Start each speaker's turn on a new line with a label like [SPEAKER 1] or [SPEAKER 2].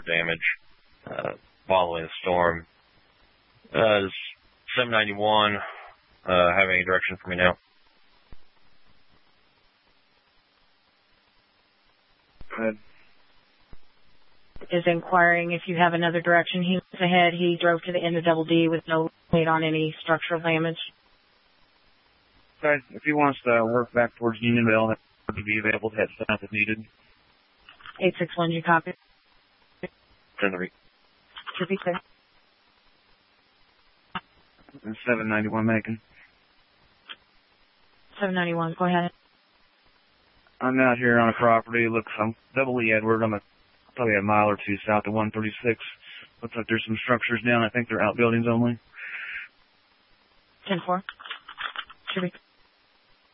[SPEAKER 1] damage following the storm. Does 791 have any direction for me now?
[SPEAKER 2] Go ahead.
[SPEAKER 3] Is inquiring if you have another direction. He was ahead. He drove to the end of Double D with no lead on any structural damage.
[SPEAKER 2] Okay. If he wants to work back towards Unionville, that would be available to head south if needed.
[SPEAKER 3] 861, you copy?
[SPEAKER 1] 10-3.
[SPEAKER 3] Should be clear.
[SPEAKER 2] And 791 Macon.
[SPEAKER 3] 791, go ahead.
[SPEAKER 2] I'm out here on a property. Looks, I'm Double E Edward. I'm probably a mile or two south of 136. Looks like there's some structures down. I think they're outbuildings only.
[SPEAKER 3] 10-4. Should be.